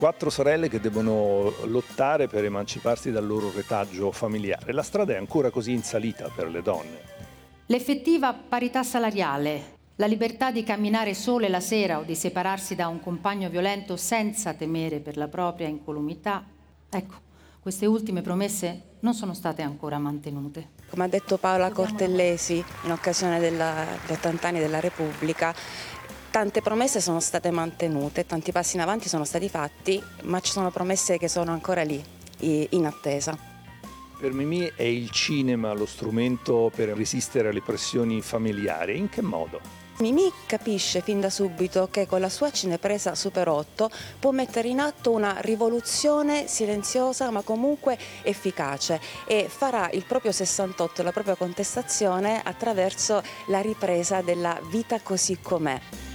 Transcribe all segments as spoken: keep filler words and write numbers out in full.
Quattro sorelle che devono lottare per emanciparsi dal loro retaggio familiare. La strada è ancora così in salita per le donne. L'effettiva parità salariale, la libertà di camminare sole la sera o di separarsi da un compagno violento senza temere per la propria incolumità, ecco, queste ultime promesse non sono state ancora mantenute. Come ha detto Paola Cortellesi in occasione degli ottanta anni della Repubblica, tante promesse sono state mantenute, tanti passi in avanti sono stati fatti, ma ci sono promesse che sono ancora lì, in attesa. Per Mimì è il cinema lo strumento per resistere alle pressioni familiari. In che modo? Mimì capisce fin da subito che con la sua cinepresa Super otto può mettere in atto una rivoluzione silenziosa ma comunque efficace e farà il proprio sessantotto, la propria contestazione attraverso la ripresa della vita così com'è.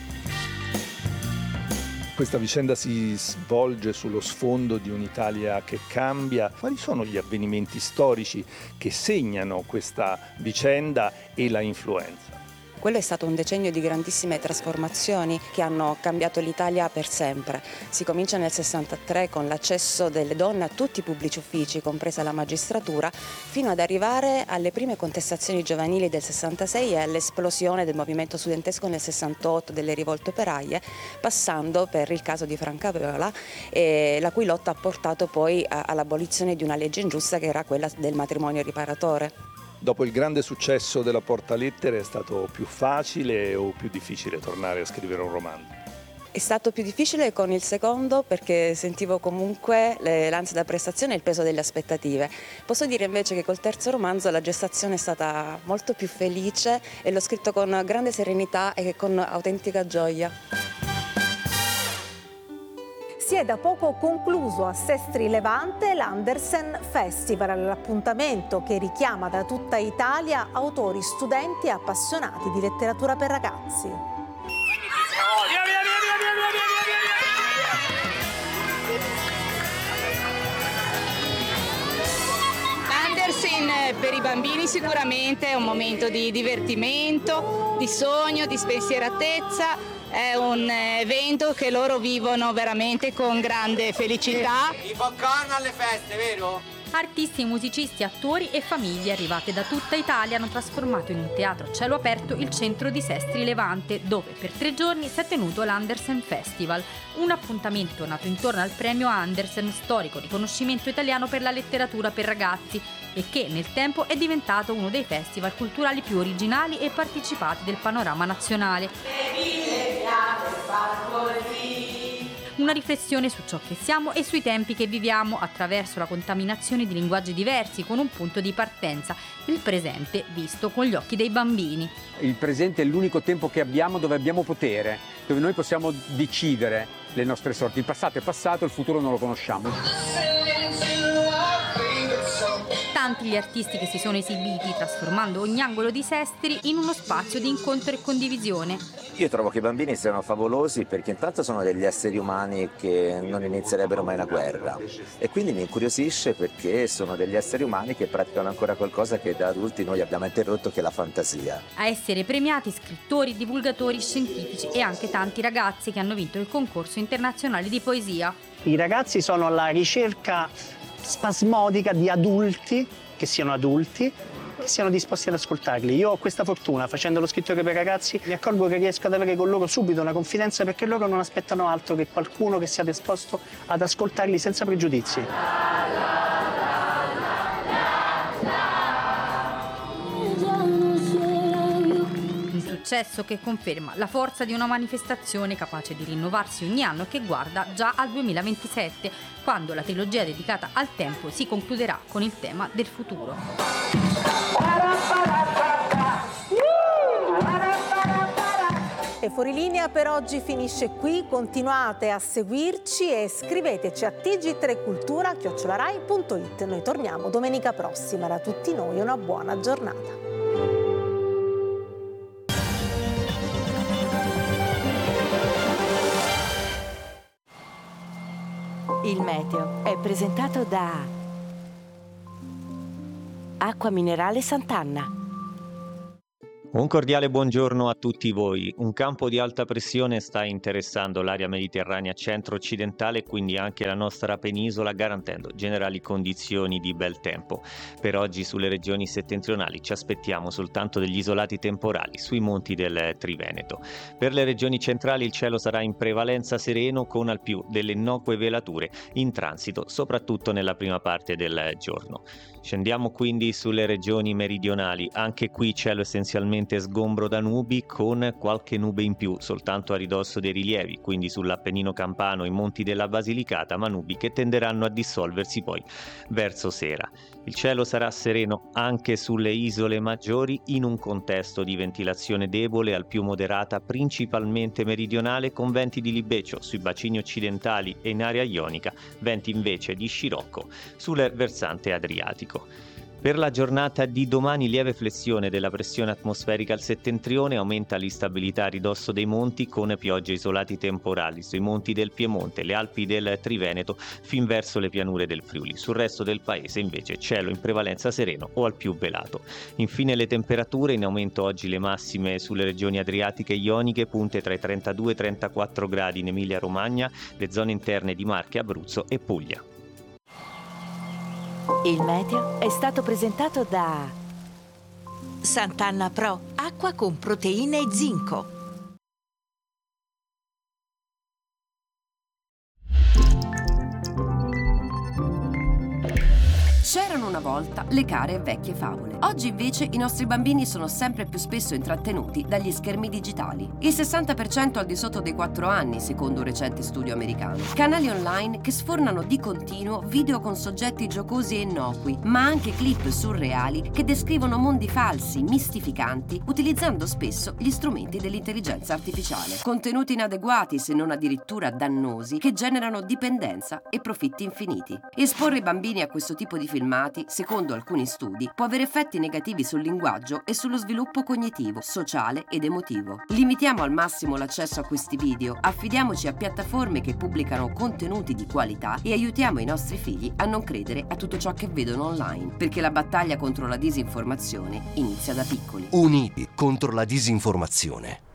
Questa vicenda si svolge sullo sfondo di un'Italia che cambia. Quali sono gli avvenimenti storici che segnano questa vicenda e la influenza? Quello è stato un decennio di grandissime trasformazioni che hanno cambiato l'Italia per sempre. Si comincia nel sessantatré con l'accesso delle donne a tutti i pubblici uffici, compresa la magistratura, fino ad arrivare alle prime contestazioni giovanili del sessantasei e all'esplosione del movimento studentesco nel sessantotto, delle rivolte operaie, passando per il caso di Franca Viola, eh, la cui lotta ha portato poi a, all'abolizione di una legge ingiusta che era quella del matrimonio riparatore. Dopo il grande successo della Portalettere è stato più facile o più difficile tornare a scrivere un romanzo? È stato più difficile con il secondo perché sentivo comunque l'ansia da prestazione e il peso delle aspettative. Posso dire invece che col terzo romanzo la gestazione è stata molto più felice e l'ho scritto con grande serenità e con autentica gioia. Si è da poco concluso a Sestri Levante l'Andersen Festival, l'appuntamento che richiama da tutta Italia autori, studenti e appassionati di letteratura per ragazzi. L'Andersen per i bambini sicuramente è un momento di divertimento, di sogno, di spensieratezza. È un evento che loro vivono veramente con grande felicità. I popcorn alle feste, vero? Artisti, musicisti, attori e famiglie arrivate da tutta Italia hanno trasformato in un teatro a cielo aperto il centro di Sestri Levante, dove per tre giorni si è tenuto l'Andersen Festival, un appuntamento nato intorno al premio Andersen, storico riconoscimento italiano per la letteratura per ragazzi, e che nel tempo è diventato uno dei festival culturali più originali e partecipati del panorama nazionale. Una riflessione su ciò che siamo e sui tempi che viviamo attraverso la contaminazione di linguaggi diversi, con un punto di partenza, il presente visto con gli occhi dei bambini. Il presente è l'unico tempo che abbiamo dove abbiamo potere, dove noi possiamo decidere le nostre sorti. Il passato è passato, il futuro non lo conosciamo. Tanti gli artisti che si sono esibiti, trasformando ogni angolo di Sestri in uno spazio di incontro e condivisione. Io trovo che i bambini siano favolosi perché intanto sono degli esseri umani che non inizierebbero mai una guerra e quindi mi incuriosisce perché sono degli esseri umani che praticano ancora qualcosa che da adulti noi abbiamo interrotto, che è la fantasia. A essere premiati scrittori, divulgatori, scientifici e anche tanti ragazzi che hanno vinto il concorso internazionale di poesia. I ragazzi sono alla ricerca spasmodica di adulti, che siano adulti, che siano disposti ad ascoltarli. Io ho questa fortuna, facendo lo scrittore per ragazzi, mi accorgo che riesco ad avere con loro subito una confidenza perché loro non aspettano altro che qualcuno che sia disposto ad ascoltarli senza pregiudizi. Un successo che conferma la forza di una manifestazione capace di rinnovarsi ogni anno e che guarda già al duemilaventisette, quando la trilogia dedicata al tempo si concluderà con il tema del futuro. E Fuorilinea per oggi finisce qui, continuate a seguirci e scriveteci a t g tre cultura chiocciola rai punto it. Noi torniamo domenica prossima, da tutti noi una buona giornata. Il meteo è presentato da Acqua Minerale Sant'Anna. Un cordiale buongiorno a tutti voi. Un campo di alta pressione sta interessando l'area mediterranea centro-occidentale e quindi anche la nostra penisola, garantendo generali condizioni di bel tempo. Per oggi sulle regioni settentrionali ci aspettiamo soltanto degli isolati temporali sui monti del Triveneto. Per le regioni centrali il cielo sarà in prevalenza sereno, con al più delle innocue velature in transito, soprattutto nella prima parte del giorno. Scendiamo quindi sulle regioni meridionali. Anche qui cielo essenzialmente sgombro da nubi, con qualche nube in più soltanto a ridosso dei rilievi, quindi sull'Appennino campano e i monti della Basilicata, ma nubi che tenderanno a dissolversi poi verso sera. Il cielo sarà sereno anche sulle isole maggiori, in un contesto di ventilazione debole al più moderata, principalmente meridionale, con venti di libeccio sui bacini occidentali e in area ionica, venti invece di scirocco sul versante adriatico. Per la giornata di domani lieve flessione della pressione atmosferica al settentrione, aumenta l'instabilità a ridosso dei monti, con piogge isolati temporali sui monti del Piemonte, le Alpi del Triveneto fin verso le pianure del Friuli. Sul resto del paese invece cielo in prevalenza sereno o al più velato. Infine le temperature: in aumento oggi le massime sulle regioni adriatiche e ioniche, punte tra i trentadue e i trentaquattro gradi in Emilia Romagna, le zone interne di Marche, Abruzzo e Puglia. Il meteo è stato presentato da Sant'Anna Pro, acqua con proteine e zinco. C'erano una volta le care e vecchie favole. Oggi invece i nostri bambini sono sempre più spesso intrattenuti dagli schermi digitali. Il sessanta per cento al di sotto dei quattro anni, secondo un recente studio americano. Canali online che sfornano di continuo video con soggetti giocosi e innocui, ma anche clip surreali che descrivono mondi falsi, mistificanti, utilizzando spesso gli strumenti dell'intelligenza artificiale. Contenuti inadeguati, se non addirittura dannosi, che generano dipendenza e profitti infiniti. Esporre i bambini a questo tipo di filmati, secondo alcuni studi, può avere effetti negativi sul linguaggio e sullo sviluppo cognitivo, sociale ed emotivo. Limitiamo al massimo l'accesso a questi video, affidiamoci a piattaforme che pubblicano contenuti di qualità e aiutiamo i nostri figli a non credere a tutto ciò che vedono online, perché la battaglia contro la disinformazione inizia da piccoli. Uniti contro la disinformazione.